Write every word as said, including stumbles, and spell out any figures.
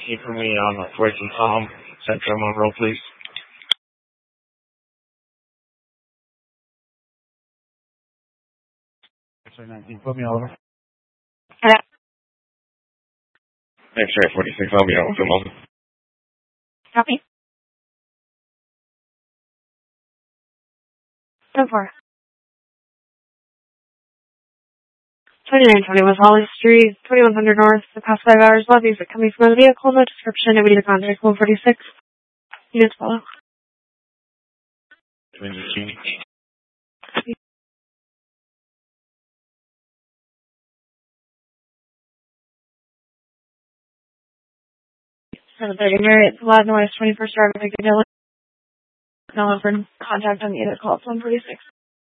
Can you put me on the way from Tom, Central Monroe, please? X-ray nineteen, put me over. Hello? X-ray forty-six, I'll be over for a moment. Copy. Go for it. twenty-nine twenty West Holly Street, twenty-one hundred North. The past five hours left. These are coming from the vehicle. No description. Nobody to contact. one forty-six. Units follow. Twins are seen. seven thirty Marriott, Latin West, twenty-first Drive, Victor Dillon. No one for contact on either call. one forty-six.